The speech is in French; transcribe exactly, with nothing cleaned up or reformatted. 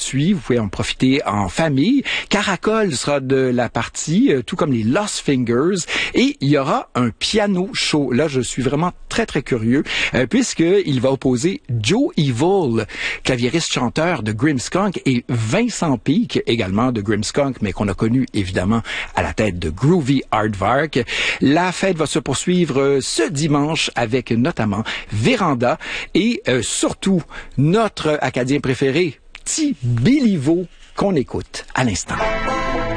gratuit. Vous pouvez en profiter en famille. Caracol sera de la partie, euh, tout comme les Lost Fingers. Et il y aura un piano show. Là, je suis vraiment très, très curieux, euh, puisqu'il va opposer Joe Evil, claviériste-chanteur de Grimmskunk, et Vincent Peake, également de Grimmskunk, mais qu'on a connu, évidemment, à la tête de Groovy Aardvark. La fête va se poursuivre euh, ce dimanche avec notamment Véranda et euh, surtout notre Acadien préféré, Petit Béliveau, qu'on écoute à l'instant.